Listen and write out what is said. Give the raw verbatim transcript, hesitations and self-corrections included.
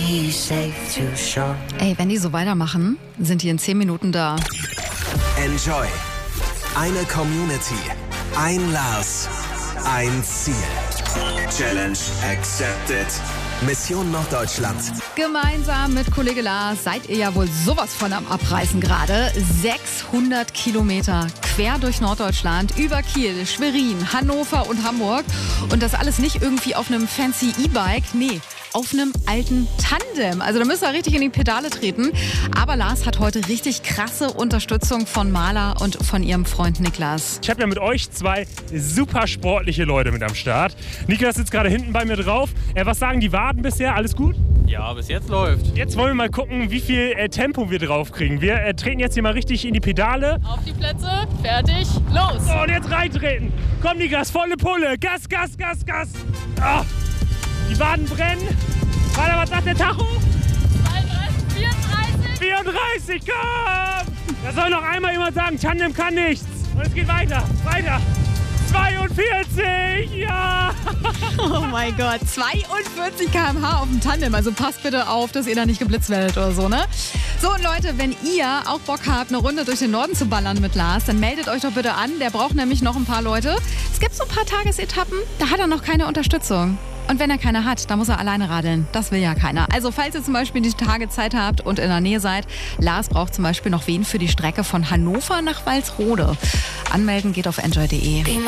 he's safe to shore. Ey, wenn die so weitermachen, sind die in zehn Minuten da. Enjoy. Eine Community. Ein Lars. Ein Ziel. Challenge accepted. Mission Norddeutschland. Gemeinsam mit Kollege Lars seid ihr ja wohl sowas von am Abreißen gerade. sechshundert Kilometer quer durch Norddeutschland, über Kiel, Schwerin, Hannover und Hamburg. Und das alles nicht irgendwie auf einem fancy E-Bike, nee, auf einem alten Tandem. Also da müsst ihr richtig in die Pedale treten. Aber Lars hat heute richtig krasse Unterstützung von Maler und von ihrem Freund Niklas. Ich habe ja mit euch zwei super sportliche Leute mit am Start. Niklas sitzt gerade hinten bei mir drauf. Äh, was sagen die Waden bisher? Alles gut? Ja, bis jetzt läuft. Jetzt wollen wir mal gucken, wie viel äh, Tempo wir drauf kriegen. Wir äh, treten jetzt hier mal richtig in die Pedale. Auf die Plätze, fertig, los! So, und jetzt reintreten. Komm, Niklas, volle Pulle. Gas, Gas, Gas, Gas. Oh, die Waden brennen. Warte, was sagt der Tacho? zweiunddreißig, vierunddreißig. vierunddreißig, komm! Da soll noch einmal jemand sagen, Tandem kann nichts. Und es geht weiter, weiter. zweiundvierzig, ja! Oh mein Gott, zweiundvierzig Kilometer pro Stunde auf dem Tandem. Also passt bitte auf, dass ihr da nicht geblitzt werdet oder so, ne? So, und Leute, wenn ihr auch Bock habt, eine Runde durch den Norden zu ballern mit Lars, dann meldet euch doch bitte an. Der braucht nämlich noch ein paar Leute. Es gibt so ein paar Tagesetappen, da hat er noch keine Unterstützung. Und wenn er keine hat, dann muss er alleine radeln. Das will ja keiner. Also falls ihr zum Beispiel die Tage Zeit habt und in der Nähe seid, Lars braucht zum Beispiel noch wen für die Strecke von Hannover nach Walsrode. Anmelden geht auf enjoy punkt de.